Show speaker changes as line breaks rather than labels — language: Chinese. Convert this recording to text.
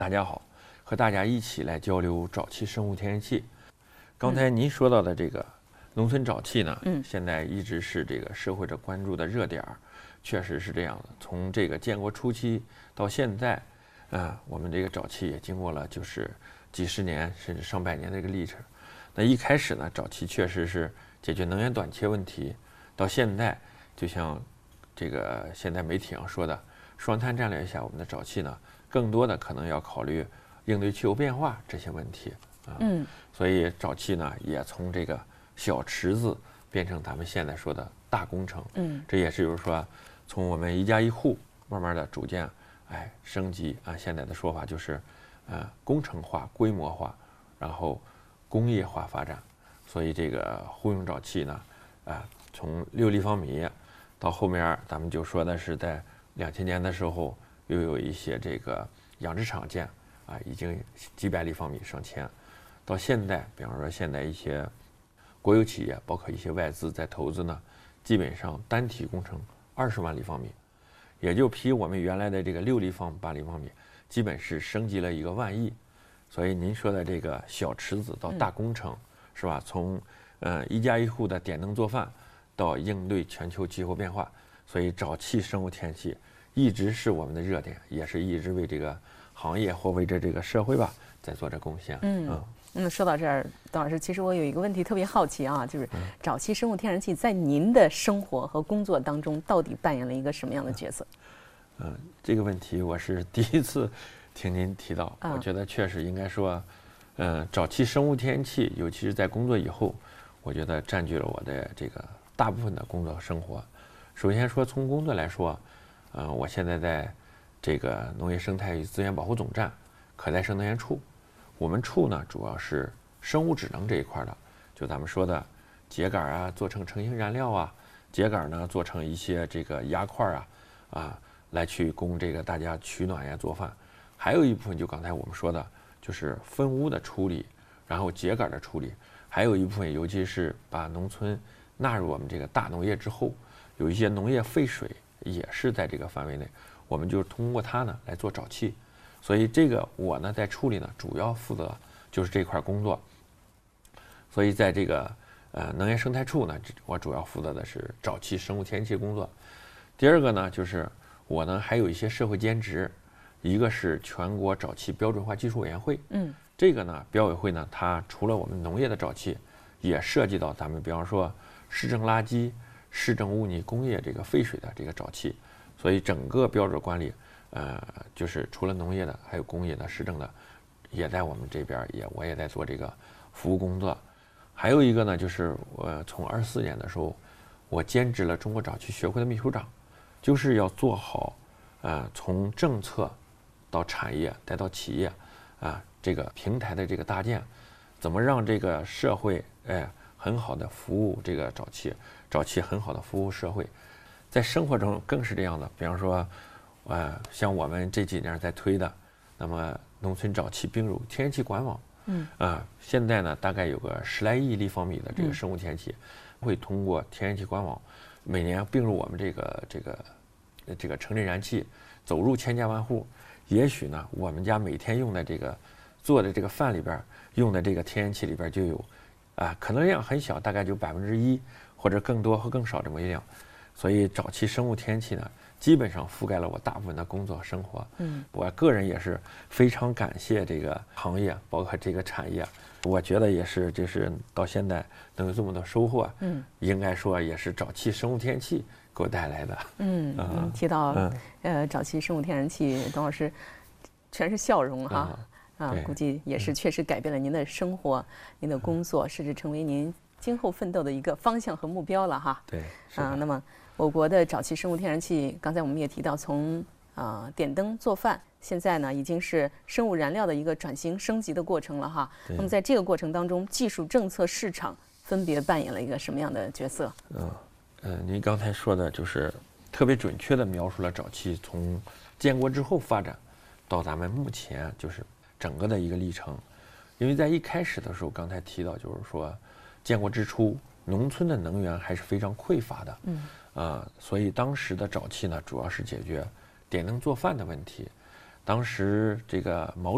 大家好，和大家一起来交流沼气生物天然气。刚才您说到的这个农村沼气呢，现在一直是这个社会的关注的热点儿，确实是这样的。从这个建国初期到现在，我们这个沼气也经过了就是几十年甚至上百年的一个历程。那一开始呢，沼气确实是解决能源短缺问题，到现在就像这个现在媒体上说的，双碳战略下，我们的沼气呢，更多的可能要考虑应对气候变化这些问题啊。所以沼气呢，也从这个小池子变成咱们现在说的大工程。这也是就是说，从我们一家一户慢慢的逐渐升级啊。现在的说法就是工程化、规模化，然后工业化发展。所以这个户用沼气呢，从6立方米到后面咱们就说的是在2000年的时候，又有一些这个养殖场建已经几百立方米上千，到现在，比方说现在一些国有企业，包括一些外资在投资呢，基本上单体工程20万立方米，也就比我们原来的这个6立方、8立方米，基本是升级了1个万亿。所以您说的这个小池子到大工程，是吧？从一家一户的点灯做饭，到应对全球气候变化，所以沼气生物天然气一直是我们的热点，也是一直为这个行业或为这个社会吧在做着贡献。
说到这儿，董老师，其实我有一个问题特别好奇啊，就是沼气生物天然气在您的生活和工作当中到底扮演了一个什么样的角色？
这个问题我是第一次听您提到，我觉得确实应该说，沼气生物天然气，尤其是在工作以后，我觉得占据了我的这个大部分的工作和生活。首先说从工作来说，我现在在这个农业生态与资源保护总站可再生能源处，我们处呢主要是生物质能这一块的，就咱们说的秸秆做成成型燃料秸秆呢做成一些这个压块来去供这个大家取暖做饭。还有一部分就刚才我们说的，就是分污的处理，然后秸秆的处理，还有一部分尤其是把农村纳入我们这个大农业之后，有一些农业废水也是在这个范围内，我们就通过它呢来做沼气。所以这个我呢在处理呢主要负责就是这块工作。所以在这个能源生态处呢，我主要负责的是沼气生物天然气工作。第二个呢就是我呢还有一些社会兼职，一个是全国沼气标准化技术委员会。这个呢标委会呢，它除了我们农业的沼气，也涉及到咱们比方说市政垃圾、市政污泥工业这个废水的这个沼气。所以整个标准管理就是除了农业的还有工业的市政的，也在我们这边我也在做这个服务工作。还有一个呢就是我从24年的时候，我兼职了中国沼气学会的秘书长，就是要做好从政策到产业再到企业这个平台的这个搭建，怎么让这个社会很好的服务这个沼气很好的服务社会。在生活中更是这样的，比方说像我们这几年在推的，那么农村沼气并入天然气管网，现在呢大概有个10来亿立方米的这个生物天然气，会通过天然气管网每年并入我们这个城镇燃气，走入千家万户。也许呢我们家每天用的这个做的这个饭里边用的这个天然气里边就有可能量很小，大概就1%或者更多或更少这么一量。所以沼气生物天然气呢基本上覆盖了我大部分的工作和生活。我个人也是非常感谢这个行业，包括这个产业，我觉得也是就是到现在能有这么多收获，应该说也是沼气生物天然气给我带来的。
提到沼气生物天然气，董老师全是笑容估计也是确实改变了您的生活，您的工作，甚至成为您今后奋斗的一个方向和目标了哈。
对，
那么我国的沼气生物天然气，刚才我们也提到，从点灯做饭，现在呢已经是生物燃料的一个转型升级的过程了哈。那么在这个过程当中，技术、政策、市场分别扮演了一个什么样的角色？
您刚才说的就是特别准确地描述了沼气从建国之后发展到咱们目前就是整个的一个历程。因为在一开始的时候，刚才提到就是说，建国之初，农村的能源还是非常匮乏的，所以当时的沼气呢，主要是解决点灯做饭的问题。当时这个毛